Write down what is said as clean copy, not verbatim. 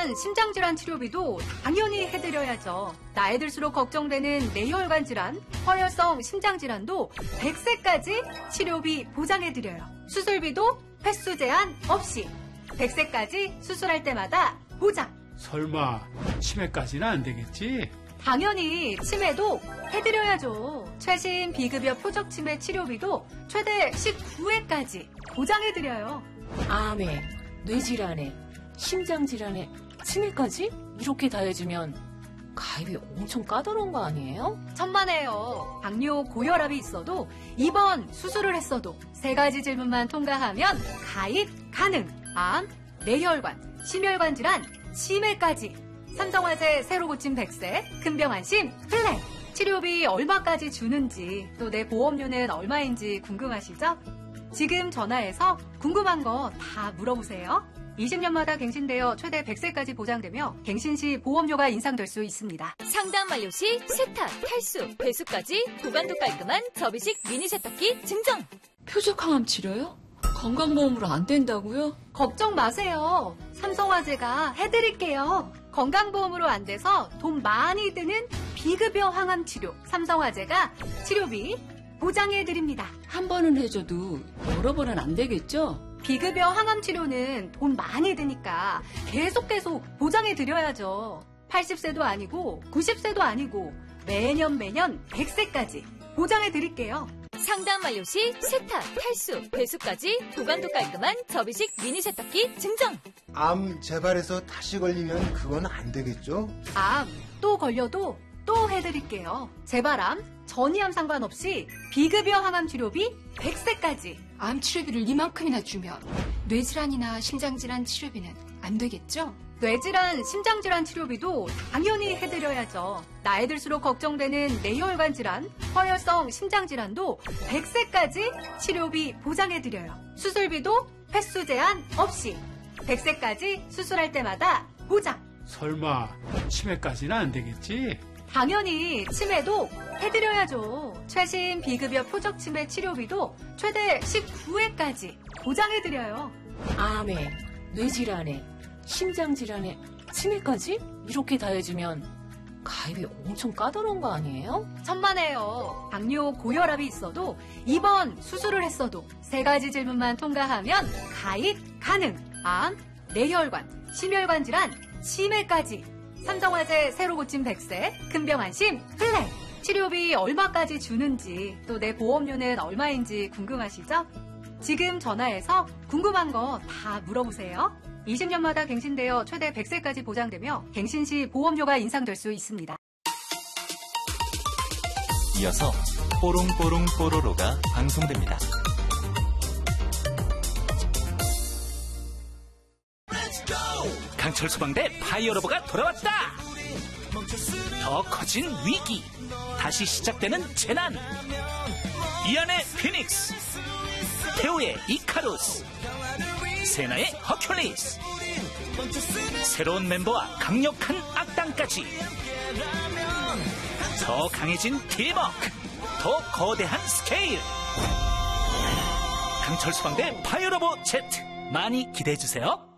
뇌질환, 심장질환 치료비도 당연히 해드려야죠. 나이 들수록 걱정되는 뇌혈관 질환, 허혈성 심장질환도 100세까지 치료비 보장해드려요. 수술비도 횟수 제한 없이 100세까지 수술할 때마다 보장. 설마 치매까지는 안 되겠지? 당연히 치매도 해드려야죠. 최신 비급여 표적 치매 치료비도 최대 19회까지 보장해드려요. 암에, 뇌질환에, 심장질환에, 치매까지 이렇게 다 해주면 가입이 엄청 까다로운 거 아니에요? 천만에요. 당뇨, 고혈압이 있어도 입원, 수술을 했어도 3가지 질문만 통과하면 가입 가능. 암, 뇌혈관, 심혈관 질환, 치매까지. 삼성화재 새로 고침 100세, 큰병안심 플랜. 치료비 얼마까지 주는지, 또 내 보험료는 얼마인지 궁금하시죠? 지금 전화해서 궁금한 거 다 물어보세요. 20년마다 갱신되어 최대 100세까지 보장되며 갱신 시 보험료가 인상될 수 있습니다. 상담 완료 시 세탁, 탈수, 배수까지 보관도 깔끔한 접이식 미니 세탁기 증정. 표적항암 치료요? 건강보험으로 안 된다고요? 걱정 마세요. 삼성화재가 해드릴게요. 건강보험으로 안 돼서 돈 많이 드는 비급여 항암 치료. 삼성화재가 치료비 보장해드립니다. 한 번은 해줘도 여러 번은 안 되겠죠? 비급여 항암 치료는 돈 많이 드니까 계속 보장해드려야죠. 80세도 아니고 90세도 아니고 매년 100세까지 보장해드릴게요. 상담 완료 시 세탁, 탈수, 배수까지 보관도 깔끔한 접이식 미니 세탁기 증정. 암 재발해서 다시 걸리면 그건 안 되겠죠? 암 또 걸려도 또 해드릴게요. 재발암, 전이암 상관없이 비급여 항암 치료비 100세까지. 암 치료비를 이만큼이나 주면 뇌질환이나 심장질환 치료비는 안 되겠죠? 뇌질환, 심장질환 치료비도 당연히 해드려야죠. 나이 들수록 걱정되는 뇌혈관 질환, 허혈성 심장질환도 100세까지 치료비 보장해드려요. 수술비도 횟수 제한 없이 100세까지 수술할 때마다 보장. 설마 치매까지는 안 되겠지? 당연히 치매도 해드려야죠. 최신 비급여 표적 치매 치료비도 최대 19회까지 보장해드려요. 암에, 뇌질환에, 심장질환에, 치매까지 이렇게 다 해주면 가입이 엄청 까다로운 거 아니에요? 천만에요. 당뇨, 고혈압이 있어도 입원, 수술을 했어도 3가지 질문만 통과하면 가입 가능. 암, 뇌혈관, 심혈관 질환, 치매까지. 삼성화재 새로 고침 100세, 큰병안심 플랜. 치료비 얼마까지 주는지, 또 내 보험료는 얼마인지 궁금하시죠? 지금 전화해서 궁금한 거 다 물어보세요. 20년마다 갱신되어 최대 100세까지 보장되며 갱신 시 보험료가 인상될 수 있습니다. 이어서 뽀롱뽀롱 뽀로로가 방송됩니다. 강철 소방대 파이어로버가 돌아왔다. 더 커진 위기, 다시 시작되는 재난. 이안의 피닉스, 태우의 이카루스, 세나의 허큘리스. 새로운 멤버와 강력한 악당까지. 더 강해진 팀워크, 더 거대한 스케일. 강철 소방대 파이어로버 Z 많이 기대해주세요.